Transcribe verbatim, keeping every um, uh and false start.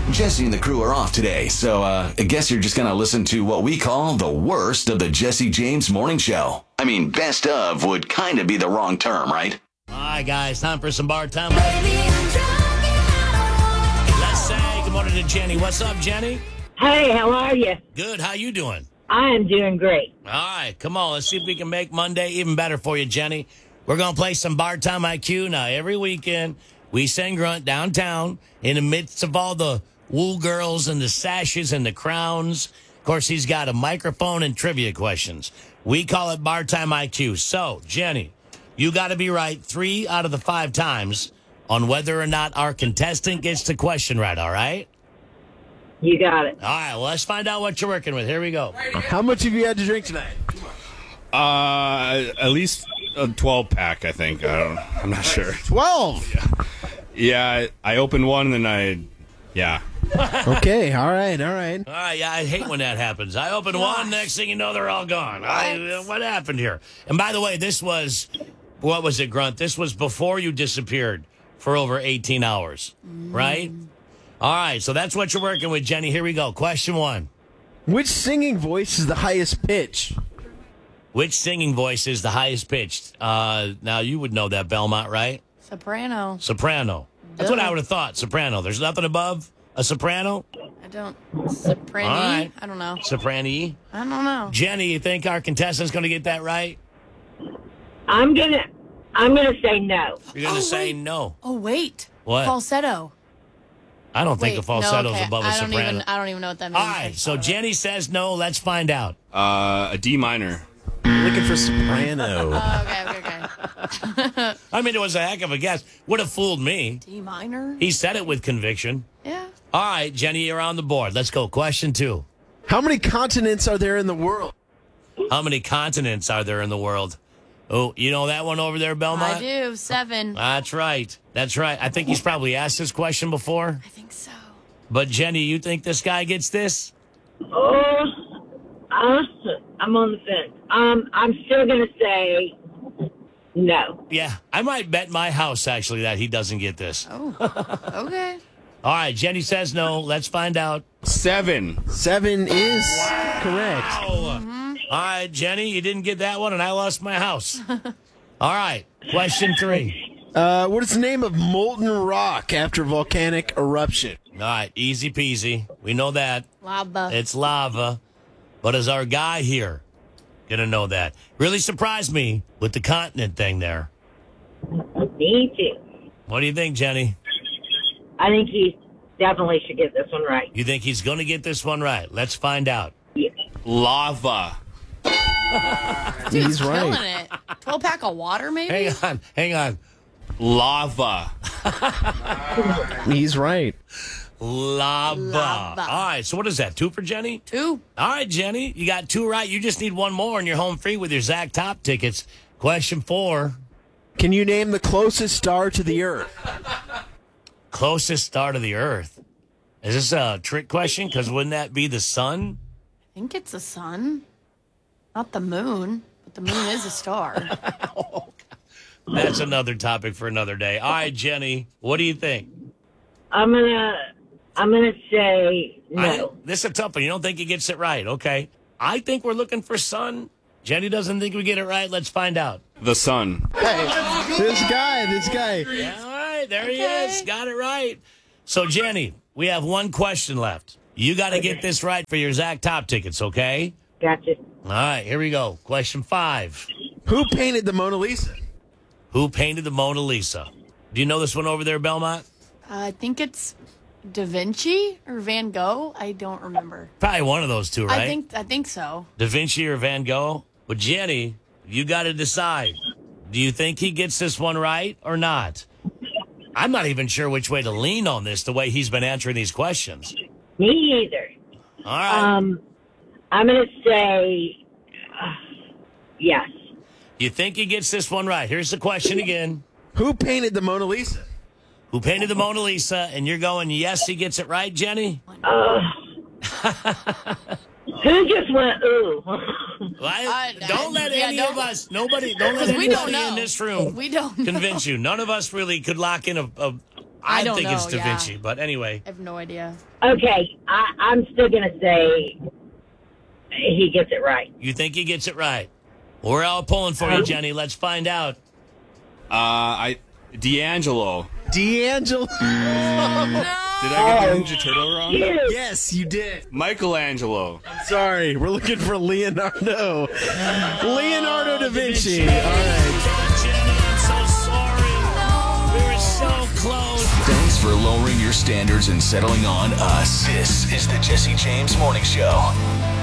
Jesse and the crew are off today, so uh, I guess you're just going to listen to what we call the worst of the Jesse James Morning Show. I mean, best of would kind of be the wrong term, right? All right, guys, time for some bar time. Baby, I'm drunk and I don't wanna Let's say good morning to Jenny. What's up, Jenny? Hey, how are you? Good. How you doing? I am doing great. All right, come on. Let's see if we can make Monday even better for you, Jenny. We're going to play some Bar Time I Q. Now, every weekend, we send Grunt downtown in the midst of all the wool girls and the sashes and the crowns. Of course, he's got a microphone and trivia questions. We call it Bar Time I Q. So, Jenny, you got to be right three out of the five times on whether or not our contestant gets the question right, all right? You got it. All right, well, let's find out what you're working with. Here we go. How much have you had to drink tonight? Uh, at least a twelve pack, I think. I don't. I'm not sure. twelve. Yeah, I, I opened one and then I, yeah. Okay, all right, all right. All right, yeah, I hate when that happens. I open one, next thing you know, they're all gone. I, what happened here? And by the way, this was, what was it, Grunt? This was before you disappeared for over eighteen hours, right? All right, so that's what you're working with, Jenny. Here we go. Question one. Which singing voice is the highest pitch? Which singing voice is the highest pitched? Uh, now, you would know that, Belmont, right? Soprano. Soprano. That's Duh. what I would have thought, soprano. There's nothing above a soprano? I don't. Soprano. All right. I don't know. Soprano. I don't know. Jenny, you think our contestant's going to get that right? I'm gonna, I'm gonna say no. You're going to Oh, say wait. no. Oh wait. What? Falsetto. I don't think Wait, a falsetto's no, okay. above a I don't soprano. even. I don't even know what that means. All right, so Jenny says no. Let's find out. Uh, a D minor. Looking for soprano. Oh, okay. Okay. Okay. I mean, it was a heck of a guess. Would have fooled me. D minor. He said it with conviction. Yeah. All right, Jenny, you're on the board. Let's go. Question two. How many continents are there in the world? How many continents are there in the world? Oh, you know that one over there, Belmont? I do. Seven. That's right. That's right. I think he's probably asked this question before. I think so. But, Jenny, you think this guy gets this? Oh, uh, I'm on the fence. Um, I'm still gonna say no. Yeah, I might bet my house, actually, that he doesn't get this. Oh. Okay. All right, Jenny says no. Let's find out. Seven. Seven is correct. Oh. All right, Jenny, you didn't get that one, and I lost my house. All right, question three. Uh, what is the name of molten rock after volcanic eruption? All right, easy peasy. We know that. Lava. It's lava. But is our guy here going to know that? Really surprised me with the continent thing there. Me too. What do you think, Jenny? I think he definitely should get this one right. You think he's going to get this one right? Let's find out. Yeah. Lava. Dude, He's killing right. it. twelve pack of water, maybe? Hang on, hang on. Lava. He's right. Lava. Lava. All right, so what is that? Two for Jenny? Two. All right, Jenny, you got two right. You just need one more, and you're home free with your Zach Top tickets. Question four. Can you name the closest star to the Earth? Closest star to the Earth. Is this a trick question? Because wouldn't that be the sun? I think it's the sun. Not the moon. But the moon is a star. That's another topic for another day. All right, Jenny, what do you think? I'm gonna, I'm gonna say no. I, this is a tough one. You don't think he gets it right. Okay. I think we're looking for sun. Jenny doesn't think we get it right. Let's find out. The sun. Hey, this guy, this guy. Yeah, all right, there he Okay. is. Got it right. So, Jenny, we have one question left. You got to get this right for your Zach Top tickets, okay? Gotcha. All right, here we go. Question five. Who painted the Mona Lisa? Who painted the Mona Lisa? Do you know this one over there, Belmont? Uh, I think it's Da Vinci or Van Gogh. I don't remember. Probably one of those two, right? I think I think so. Da Vinci or Van Gogh? But, Jenny, you got to decide. Do you think he gets this one right or not? I'm not even sure which way to lean on this, the way he's been answering these questions. Me either. All right. Um, I'm gonna say uh, yes. You think he gets this one right? Here's the question again. Who painted the Mona Lisa? Who painted the Mona Lisa? And you're going, yes, he gets it right, Jenny? Uh, who just went ooh? I, Uh, don't let yeah, any don't- of us, nobody, don't let Because we anybody don't know. in this room We don't know. convince you. None of us really could lock in a, a I, I don't think it's know, Da yeah. Vinci, but anyway. I have no idea. Okay, I, I'm still going to say he gets it right. You think he gets it right? We're all pulling for you, Jenny. Let's find out. Uh, I D'Angelo. D'Angelo. Did I get the Ninja Turtle wrong? Yes, you did. Michelangelo. Sorry, we're looking for Leonardo. Leonardo da Vinci. All right. Jenny, I'm so sorry. We were so close. Thanks for lowering your standards and settling on us. This is the Jesse James Morning Show.